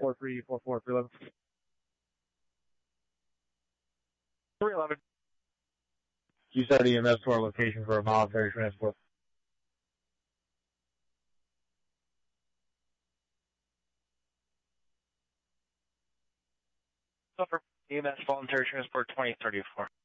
4344 311. 311. You start EMS to our location for a voluntary transport. Over. EMS voluntary transport 2034.